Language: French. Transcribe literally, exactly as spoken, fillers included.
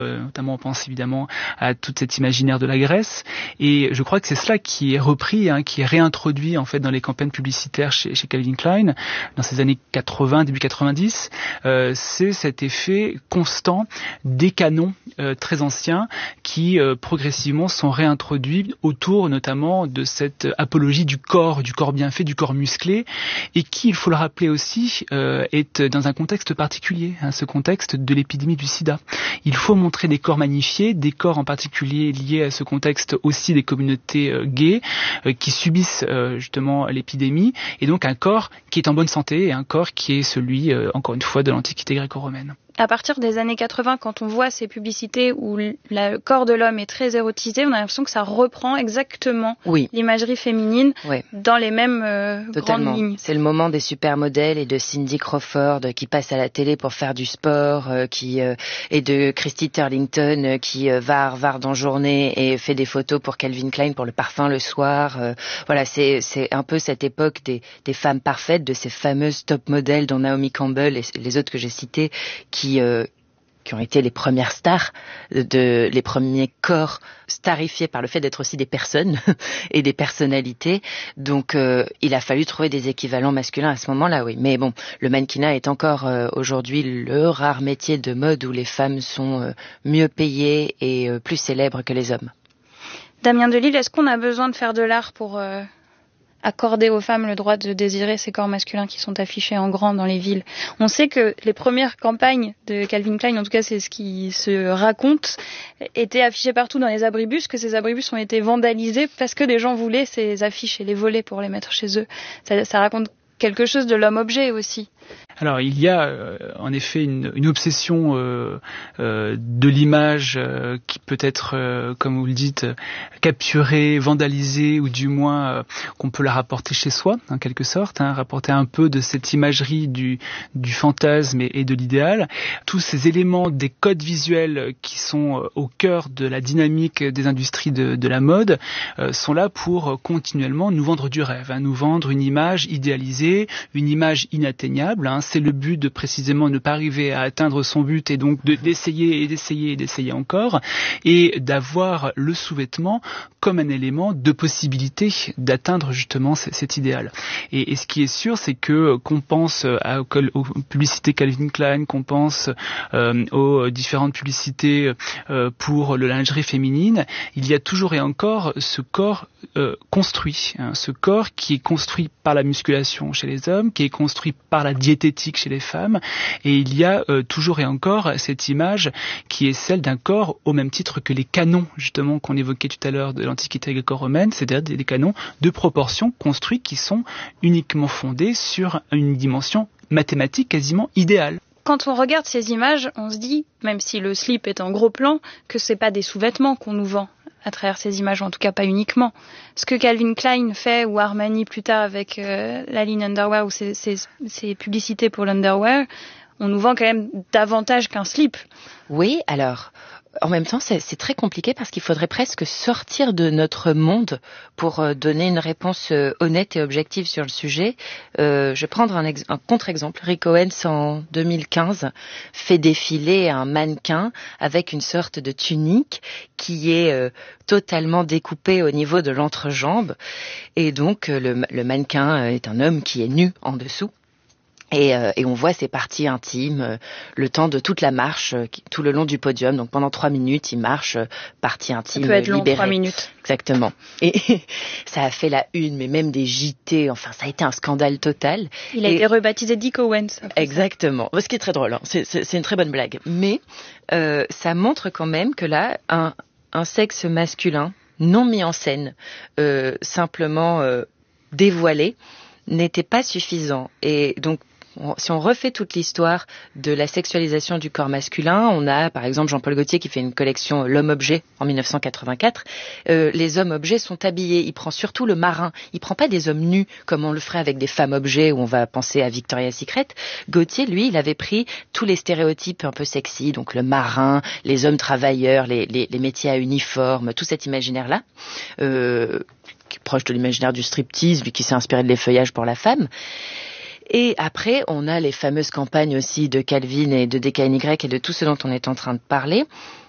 Notamment, on pense évidemment à toute cette imaginaire de la Grèce. Et je crois que c'est cela qui est repris, hein, qui est réintroduit en fait dans les campagnes publicitaires chez, chez Calvin Klein dans ces années quatre-vingts, début quatre-vingt-dix. Euh, c'est cet effet constant des canons euh, très anciens qui euh, progressivement sont réintroduits autour notamment de cette apologie du corps, du corps bien fait, du corps musclé, et qui, il faut le rappeler aussi, euh, est dans un contexte particulier, hein, ce contexte de l'épidémie du sida. Il faut montrer des corps magnifiés, des corps en particulier liés à ce contexte aussi des communautés euh, gays euh, qui subissent euh, justement l'épidémie, et donc un corps qui est en bonne santé et un corps qui est celui, euh, encore une fois, de l'Antiquité gréco-romaine. À partir des années quatre-vingts, quand on voit ces publicités où le corps de l'homme est très érotisé, on a l'impression que ça reprend exactement oui. l'imagerie féminine oui. dans les mêmes euh, Totalement. grandes lignes. C'est le moment des supermodèles et de Cindy Crawford qui passe à la télé pour faire du sport, euh, qui euh, et de Christy Turlington euh, qui euh, va à Harvard en journée et fait des photos pour Calvin Klein pour le parfum le soir. Euh, voilà, c'est c'est un peu cette époque des des femmes parfaites, de ces fameuses top modèles dont Naomi Campbell et les autres que j'ai citées, qui euh, qui ont été les premières stars, de, les premiers corps starifiés par le fait d'être aussi des personnes et des personnalités. Donc, euh, il a fallu trouver des équivalents masculins à ce moment-là, oui. Mais bon, le mannequinat est encore euh, aujourd'hui le rare métier de mode où les femmes sont euh, mieux payées et euh, plus célèbres que les hommes. Damien Delille, est-ce qu'on a besoin de faire de l'art pour euh, accorder aux femmes le droit de désirer ces corps masculins qui sont affichés en grand dans les villes? On sait que les premières campagnes de Calvin Klein, en tout cas c'est ce qui se raconte, étaient affichées partout dans les abribus, que ces abribus ont été vandalisés parce que des gens voulaient ces affiches et les voler pour les mettre chez eux. Ça, ça raconte quelque chose de l'homme-objet aussi. Alors il y a euh, en effet une, une obsession euh, euh, de l'image euh, qui peut être, euh, comme vous le dites, capturée, vandalisée, ou du moins euh, qu'on peut la rapporter chez soi, en quelque sorte, hein, rapporter un peu de cette imagerie du, du fantasme et, et de l'idéal. Tous ces éléments des codes visuels qui sont au cœur de la dynamique des industries de, de la mode euh, sont là pour continuellement nous vendre du rêve, hein, nous vendre une image idéalisée, une image inatteignable. Hein, c'est le but de précisément ne pas arriver à atteindre son but et donc de, d'essayer et d'essayer et d'essayer encore, et d'avoir le sous-vêtement comme un élément de possibilité d'atteindre justement c- cet idéal. Et, et ce qui est sûr, c'est que qu'on pense à, aux publicités Calvin Klein, qu'on pense euh, aux différentes publicités euh, pour le lingerie féminine, il y a toujours et encore ce corps euh, construit, hein, ce corps qui est construit par la musculation chez les hommes, qui est construit par la diététique chez les femmes, et il y a euh, toujours et encore cette image qui est celle d'un corps au même titre que les canons justement qu'on évoquait tout à l'heure de l'Antiquité gréco-romaine, c'est-à-dire des, des canons de proportions construits qui sont uniquement fondés sur une dimension mathématique quasiment idéale. Quand on regarde ces images, on se dit, même si le slip est en gros plan, que c'est pas des sous-vêtements qu'on nous vend à travers ces images, ou en tout cas pas uniquement. Ce que Calvin Klein fait, ou Armani plus tard avec euh, la ligne Underwear, ou ses, ses, ses publicités pour l'Underwear, on nous vend quand même davantage qu'un slip. Oui, alors, en même temps, c'est, c'est très compliqué parce qu'il faudrait presque sortir de notre monde pour euh, donner une réponse euh, honnête et objective sur le sujet. Euh, je vais prendre un, ex- un contre-exemple. Rick Owens, en deux mille quinze, fait défiler un mannequin avec une sorte de tunique qui est euh, totalement découpée au niveau de l'entrejambe. Et donc, euh, le, le mannequin est un homme qui est nu en dessous. Et, euh, et on voit ses parties intimes, euh, le temps de toute la marche, euh, qui, tout le long du podium. Donc pendant trois minutes, il marche, euh, partie intime, ça peut être long, libérée. trois minutes. Exactement. Et ça a fait la une, mais même des J T. Enfin, ça a été un scandale total. Il a et... été rebaptisé Dick Owens. Exactement. Ce qui est très drôle. Hein. C'est, c'est, c'est une très bonne blague. Mais euh, ça montre quand même que là, un, un sexe masculin non mis en scène, euh, simplement euh, dévoilé, n'était pas suffisant. Et donc, si on refait toute l'histoire de la sexualisation du corps masculin, on a par exemple Jean-Paul Gaultier qui fait une collection L'Homme-Objet en dix-neuf cent quatre-vingt-quatre. Euh, les hommes-objets sont habillés, il prend surtout le marin, il prend pas des hommes nus comme on le ferait avec des femmes-objets où on va penser à Victoria's Secret. Gaultier, lui, il avait pris tous les stéréotypes un peu sexy, donc le marin, les hommes travailleurs, les, les, les métiers à uniforme, tout cet imaginaire-là. Euh, qui est proche de l'imaginaire du striptease, lui qui s'est inspiré de l'effeuillage pour la femme. Et après, on a les fameuses campagnes aussi de Calvin et de D K N Y et de tout ce dont on est en train de parler,